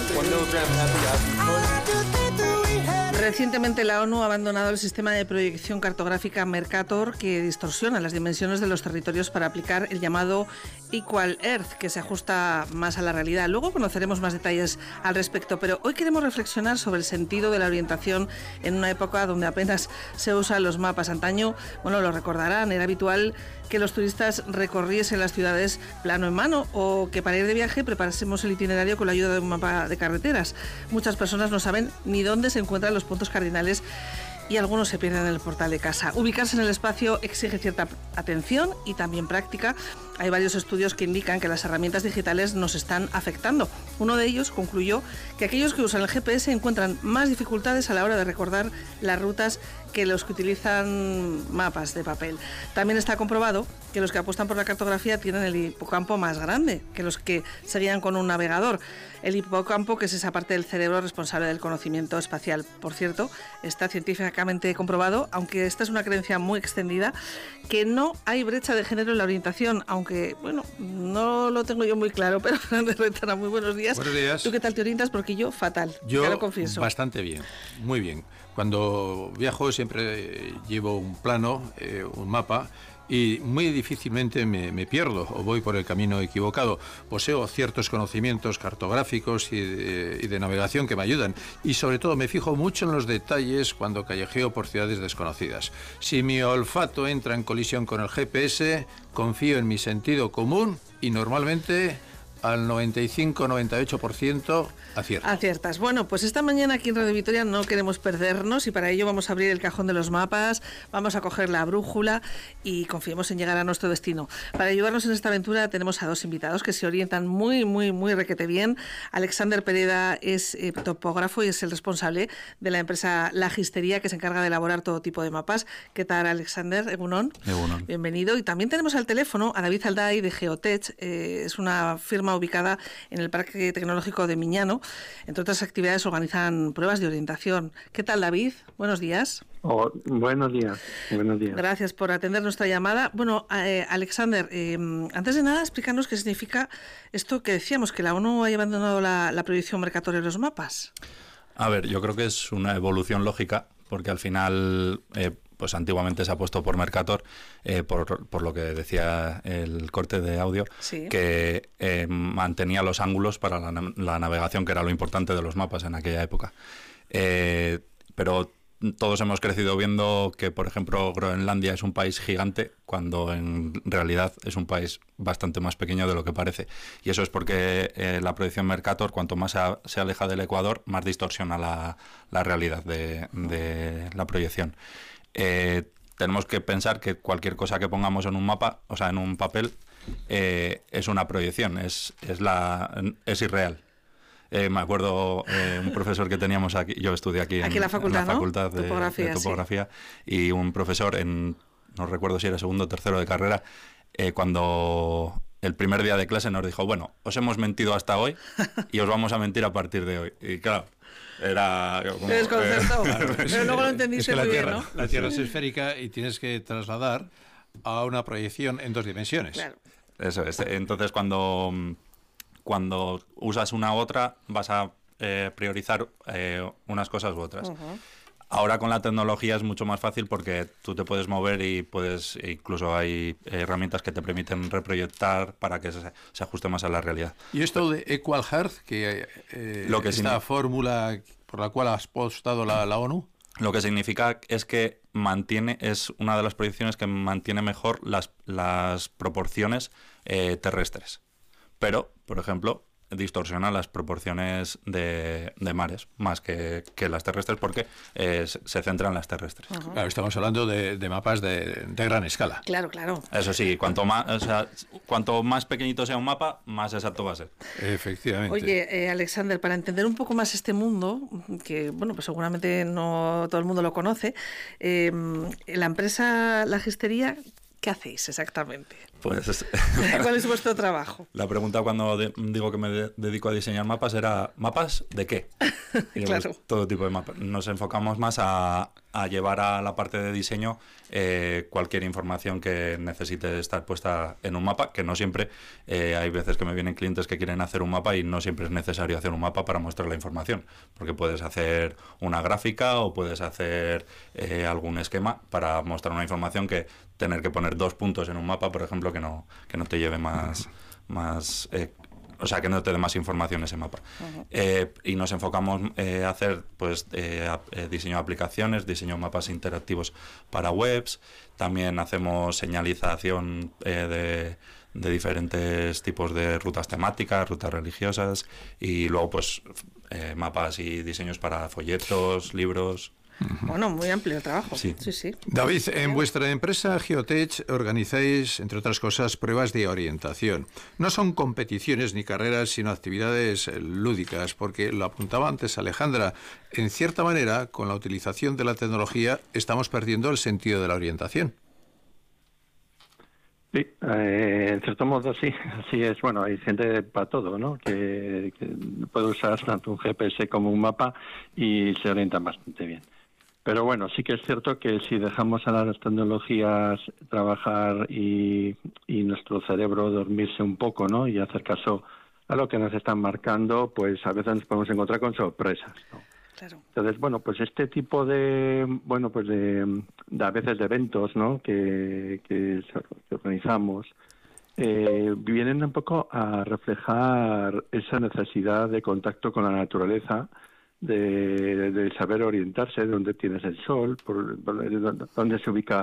Recientemente la ONU ha abandonado el sistema de proyección cartográfica Mercator, que distorsiona las dimensiones de los territorios para aplicar el llamado Equal Earth, que se ajusta más a la realidad. Luego conoceremos más detalles al respecto, pero hoy queremos reflexionar sobre el sentido de la orientación en una época donde apenas se usan los mapas. Antaño, bueno, lo recordarán, era habitual que los turistas recorriesen las ciudades plano en mano o que para ir de viaje preparásemos el itinerario con la ayuda de un mapa de carreteras. Muchas personas no saben ni dónde se encuentran los puntos cardinales y algunos se pierden en el portal de casa. Ubicarse en el espacio exige cierta atención y también práctica. Hay varios estudios que indican que las herramientas digitales nos están afectando. Uno de ellos concluyó que aquellos que usan el GPS encuentran más dificultades a la hora de recordar las rutas que los que utilizan mapas de papel. También está comprobado que los que apuestan por la cartografía tienen el hipocampo más grande que los que seguían con un navegador. El hipocampo, que es esa parte del cerebro responsable del conocimiento espacial. Por cierto, está científicamente comprobado, aunque esta es una creencia muy extendida, que no hay brecha de género en la orientación, aunque, bueno, no lo tengo yo muy claro, pero Fernández Retana, muy buenos días. Buenos días. ¿Tú qué tal te orientas? Porque yo, fatal, yo ya lo confieso. Bastante bien, muy bien. Cuando viajo siempre llevo un plano, un mapa, y muy difícilmente me pierdo o voy por el camino equivocado. Poseo ciertos conocimientos cartográficos y de navegación que me ayudan, y sobre todo me fijo mucho en los detalles cuando callejeo por ciudades desconocidas. Si mi olfato entra en colisión con el GPS, confío en mi sentido común y normalmente al 95-98% aciertas. Bueno, pues esta mañana aquí en Radio Vitoria no queremos perdernos y para ello vamos a abrir el cajón de los mapas, vamos a coger la brújula y confiemos en llegar a nuestro destino. Para ayudarnos en esta aventura tenemos a dos invitados que se orientan muy requete bien. Alexander Pereda es topógrafo y es el responsable de la empresa Lagistería, que se encarga de elaborar todo tipo de mapas. ¿Qué tal, Alexander? Egunon. Egunon. Bienvenido. Y también tenemos al teléfono a David Alday de Geotech, es una firma ubicada en el Parque Tecnológico de Miñano. Entre otras actividades organizan pruebas de orientación. ¿Qué tal, David? Buenos días. Buenos días. Gracias por atender nuestra llamada. Bueno, Alexander, antes de nada, explícanos qué significa esto que decíamos, que la ONU haya abandonado la prohibición mercatoria de los mapas. A ver, yo creo que es una evolución lógica, porque al final pues antiguamente se ha puesto por Mercator, por lo que decía el corte de audio, sí, que mantenía los ángulos para la navegación, que era lo importante de los mapas en aquella época. Pero todos hemos crecido viendo que, por ejemplo, Groenlandia es un país gigante, cuando en realidad es un país bastante más pequeño de lo que parece. Y eso es porque la proyección Mercator, cuanto más se aleja del Ecuador, más distorsiona la realidad de la proyección. Tenemos que pensar que cualquier cosa que pongamos en un mapa, o sea, en un papel, es una proyección, es irreal. Me acuerdo un profesor que teníamos aquí, yo estudié aquí en la facultad de topografía, sí, y un profesor no recuerdo si era segundo o tercero de carrera, cuando el primer día de clase nos dijo, bueno, os hemos mentido hasta hoy y os vamos a mentir a partir de hoy. Y claro, era como... Te desconcertó, pero luego lo entendiste muy bien, ¿no? La Tierra es esférica y tienes que trasladar a una proyección en dos dimensiones. Claro. Eso es. Entonces, cuando usas una u otra, vas a priorizar unas cosas u otras. Uh-huh. Ahora con la tecnología es mucho más fácil porque tú te puedes mover y incluso hay herramientas que te permiten reproyectar para que se ajuste más a la realidad. Y esto de Equal Earth, esta fórmula por la cual ha apostado la ONU. Lo que significa es que es una de las proyecciones que mantiene mejor las proporciones terrestres. Pero, por ejemplo, distorsiona las proporciones de mares más que las terrestres, porque se centra en las terrestres. Uh-huh. Claro, estamos hablando de mapas de gran escala. Claro. Eso sí, cuanto más pequeñito sea un mapa, más exacto va a ser. Efectivamente. Oye, Alexander, para entender un poco más este mundo, que bueno, pues seguramente no todo el mundo lo conoce, la empresa Lagistería, ¿qué hacéis exactamente? Pues ¿cuál es vuestro trabajo? La pregunta cuando digo que me dedico a diseñar mapas era ¿mapas de qué? Y claro. Pues, todo tipo de mapas. Nos enfocamos más a llevar a la parte de diseño cualquier información que necesite estar puesta en un mapa, que no siempre, hay veces que me vienen clientes que quieren hacer un mapa y no siempre es necesario hacer un mapa para mostrar la información, porque puedes hacer una gráfica o puedes hacer algún esquema para mostrar una información que tener que poner 2 puntos en un mapa, por ejemplo, que no te lleve más o sea, que no te dé más información ese mapa. Y nos enfocamos a hacer pues diseño de aplicaciones, diseño de mapas interactivos para webs. También hacemos señalización de diferentes tipos de rutas temáticas, rutas religiosas, y luego pues mapas y diseños para folletos, libros. Bueno, muy amplio el trabajo. Sí. Sí. David, en vuestra empresa Geotech organizáis, entre otras cosas, pruebas de orientación. No son competiciones ni carreras, sino actividades lúdicas, porque lo apuntaba antes Alejandra, en cierta manera, con la utilización de la tecnología, estamos perdiendo el sentido de la orientación. Sí, en cierto modo sí, así es. Bueno, hay gente para todo, ¿no? Que puede usar tanto un GPS como un mapa y se orientan bastante bien. Pero bueno, sí que es cierto que si dejamos a las tecnologías trabajar y nuestro cerebro dormirse un poco, ¿no? Y hacer caso a lo que nos están marcando, pues a veces nos podemos encontrar con sorpresas, ¿no? Claro. Entonces, bueno, pues este tipo de a veces de eventos, ¿no? que organizamos, vienen un poco a reflejar esa necesidad de contacto con la naturaleza, de saber orientarse, dónde tienes el sol, dónde se ubica